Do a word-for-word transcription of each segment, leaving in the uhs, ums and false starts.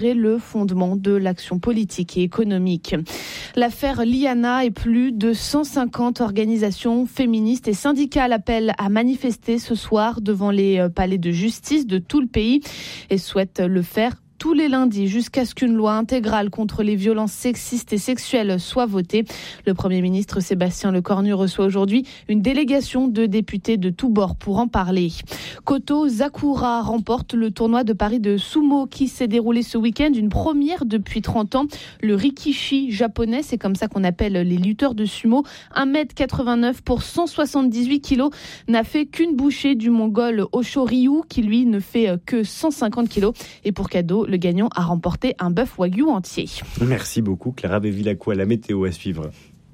le fondement de l'action politique et économique. L'affaire Liana et plus de cent cinquante organisations féministes et syndicales appellent à manifester ce soir devant les palais de justice de tout le pays et souhaitent le faire tous les lundis jusqu'à ce qu'une loi intégrale contre les violences sexistes et sexuelles soit votée. Le Premier ministre Sébastien Lecornu reçoit aujourd'hui une délégation de députés de tous bords pour en parler. Koto Zakura remporte le tournoi de Paris de sumo qui s'est déroulé ce week-end, une première depuis trente ans. Le rikishi japonais, c'est comme ça qu'on appelle les lutteurs de sumo, un mètre quatre-vingt-neuf pour cent soixante-dix-huit kilos, n'a fait qu'une bouchée du mongol Osho Ryu qui lui ne fait que cent cinquante kilos. Et pour cadeau, le gagnant a remporté un bœuf wagyu entier. Merci beaucoup Clara Bevilacqua. La météo à suivre.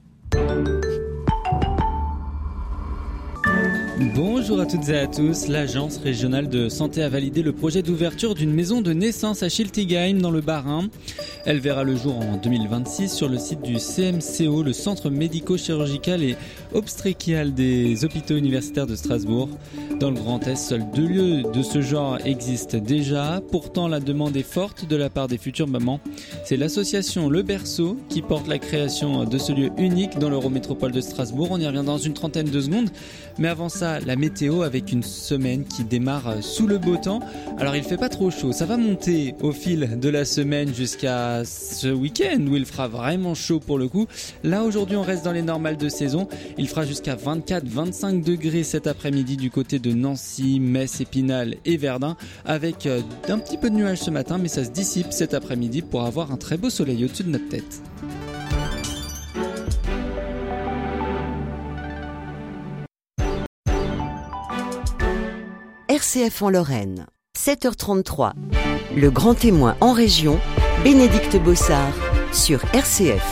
Bonjour à toutes et à tous. L'Agence régionale de santé a validé le projet d'ouverture d'une maison de naissance à Schiltigheim dans le Bas-Rhin. Elle verra le jour en deux mille vingt-six sur le site du C M C O, le Centre médico-chirurgical et obstétrical des hôpitaux universitaires de Strasbourg. Dans le Grand Est, seuls deux lieux de ce genre existent déjà. Pourtant, la demande est forte de la part des futures mamans. C'est l'association Le Berceau qui porte la création de ce lieu unique dans l'Eurométropole de Strasbourg. On y revient dans une trentaine de secondes. Mais avant ça, la météo avec une semaine qui démarre sous le beau temps. Alors il fait pas trop chaud, ça va monter au fil de la semaine jusqu'à ce week-end où il fera vraiment chaud pour le coup. Là aujourd'hui on reste dans les normales de saison. Il fera jusqu'à vingt-quatre à vingt-cinq degrés cet après-midi du côté de Nancy, Metz, Épinal et Verdun avec un petit peu de nuages ce matin mais ça se dissipe cet après-midi pour avoir un très beau soleil au-dessus de notre tête. R C F en Lorraine, sept heures trente-trois. Le grand témoin en région, Bénédicte Bossard, sur R C F.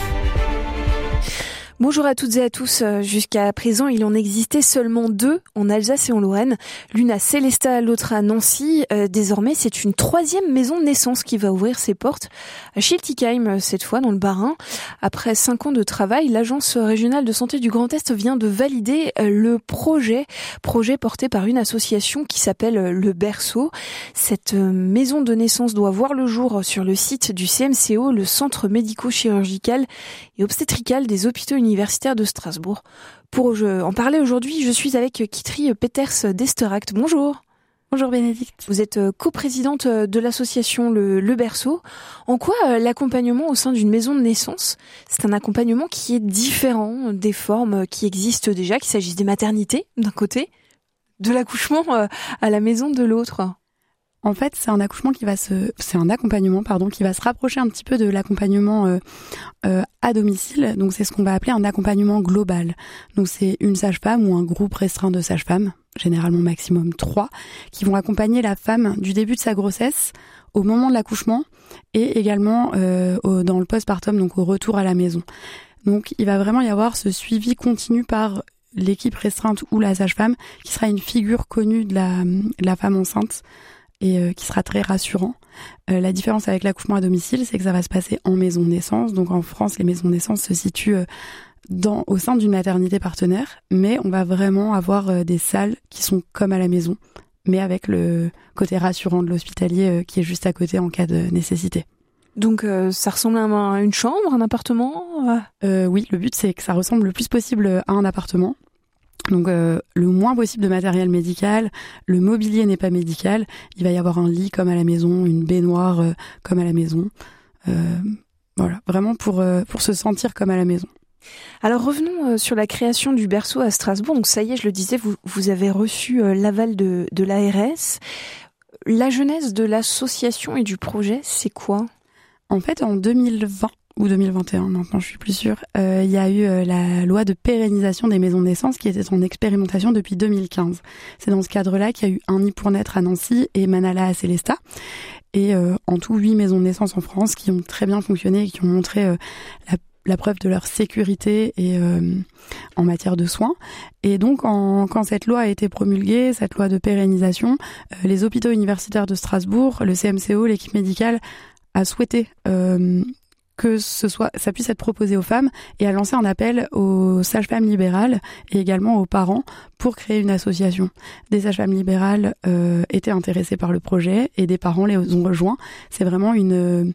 Bonjour à toutes et à tous. Jusqu'à présent, il en existait seulement deux en Alsace et en Lorraine. L'une à Célestat, l'autre à Nancy. Euh, désormais, c'est une troisième maison de naissance qui va ouvrir ses portes à Schiltigheim, cette fois dans le Bas-Rhin. Après cinq ans de travail, l'Agence régionale de santé du Grand Est vient de valider le projet, projet porté par une association qui s'appelle Le Berceau. Cette maison de naissance doit voir le jour sur le site du C M C O, le Centre médico-chirurgical et obstétrical des hôpitaux universitaire de Strasbourg. Pour en parler aujourd'hui, je suis avec Kitri Peters d'Esteract. Bonjour. Bonjour Bénédicte. Vous êtes coprésidente de l'association Le, Le Berceau. En quoi l'accompagnement au sein d'une maison de naissance, c'est un accompagnement qui est différent des formes qui existent déjà, qu'il s'agisse des maternités d'un côté, de l'accouchement à la maison de l'autre? En fait, c'est un accouchement qui va se, c'est un accompagnement, pardon, qui va se rapprocher un petit peu de l'accompagnement euh, euh, à domicile. Donc, c'est ce qu'on va appeler un accompagnement global. Donc, c'est une sage-femme ou un groupe restreint de sages-femmes, généralement maximum trois, qui vont accompagner la femme du début de sa grossesse au moment de l'accouchement et également euh, au, dans le postpartum, donc au retour à la maison. Donc, il va vraiment y avoir ce suivi continu par l'équipe restreinte ou la sage-femme, qui sera une figure connue de la, de la femme enceinte, et euh, qui sera très rassurant. Euh, la différence avec l'accouchement à domicile, c'est que ça va se passer en maison de naissance. Donc en France, les maisons de naissance se situent euh, dans, au sein d'une maternité partenaire, mais on va vraiment avoir euh, des salles qui sont comme à la maison, mais avec le côté rassurant de l'hospitalier euh, qui est juste à côté en cas de nécessité. Donc euh, ça ressemble à une chambre, un appartement euh, Oui, le but c'est que ça ressemble le plus possible à un appartement. Donc euh, le moins possible de matériel médical, le mobilier n'est pas médical, il va y avoir un lit comme à la maison, une baignoire euh, comme à la maison, euh, voilà, vraiment pour, euh, pour se sentir comme à la maison. Alors revenons euh, sur la création du Berceau à Strasbourg. Donc ça y est, je le disais, vous, vous avez reçu euh, l'aval de, de l'A R S. La genèse de l'association et du projet, c'est quoi ? En fait, en deux mille vingt, ou deux mille vingt et un, maintenant je suis plus sûre, euh, il y a eu euh, la loi de pérennisation des maisons de naissance qui était en expérimentation depuis deux mille quinze. C'est dans ce cadre-là qu'il y a eu un nid pour naître à Nancy et Manala à Célestat. Et euh, en tout, huit maisons de naissance en France qui ont très bien fonctionné et qui ont montré euh, la, la preuve de leur sécurité et euh, en matière de soins. Et donc, en, quand cette loi a été promulguée, cette loi de pérennisation, euh, les hôpitaux universitaires de Strasbourg, le C M C O, l'équipe médicale a souhaité euh, que ce soit, ça puisse être proposé aux femmes et a lancé un appel aux sages-femmes libérales et également aux parents pour créer une association. Des sages-femmes libérales euh, étaient intéressées par le projet et des parents les ont rejoints. C'est vraiment une